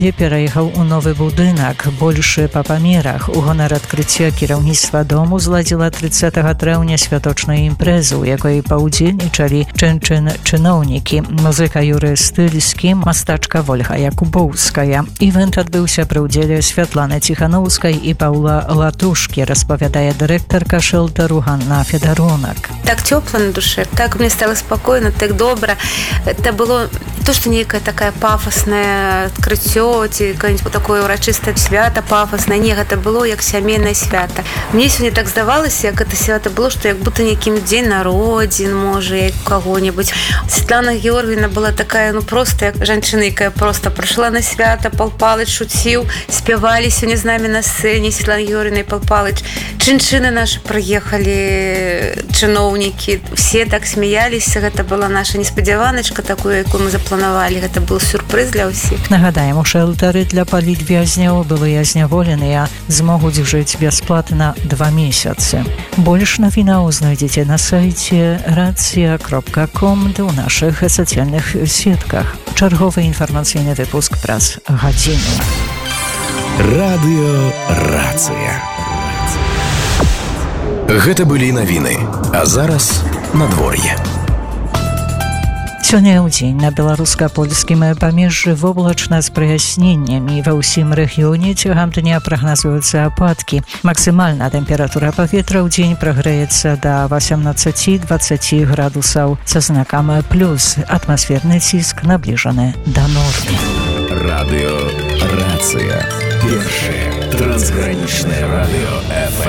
пераехаў у новы будынак, большы па памерах. У гонар адкрыцця кіраўніцтва дому зладзіла 30 траўня святочную імпрэзу, у якой паўдзельнічалі чыноўнікі, музыка Юрый Стыльскі, мастачка Вольга Якубоўская. Івент адбыўся пры ўдзеле Святланы Ціханаўскай і Паўла Латушкі, распавядае дырэктарка шэлтару Ганна Федаронак. Так тепло на душе, так мне стало спокойно, так добро. Это было то, что некая такая пафосное открытие, какое-нибудь такое урочистое свято пафосное. Нет, это было как сямейное свято. Мне сегодня так здавалось, как это свято было, что как будто неким день народин, может, кого-нибудь. Светлана Георгиевна была такая, просто женщина, которая просто пришла на свято, Пал Палыч шутил, спевали сегодня с нами на сцене, Светлана Георгиевна и Пал Палыч. Чиншины наши приехали, чиновники, все так смеялись. Это была наша несподіваночка, такую, якую мы запланавалі. Это был сюрприз для ўсіх. Нагадаем, у шэлтары для палітвязняў былыя зняволеныя змогуць жыць бясплатна 2 месяцы. Больш навінаў знойдзеце на сайце racja.com ды ў нашых сацыяльных сетках. Чарговы інфармацыйны выпуск праз гадзіну. Радыё Рацыя. Гэта былі навіны, а зараз надвор'е. Сёння ў дзень на беларуска-польскім памежжы воблачна з праясненнямі. Ва ўсім рэгіёне цягам дня прагназуюцца ападкі. Максімальная тэмпература паветра ў дзень прагрэецца да 18-20 градусаў са знакам плюс. Атмасферны ціск набліжаны да нормы. Радыё Рацыя. Першае трансгранічнае радыё FM.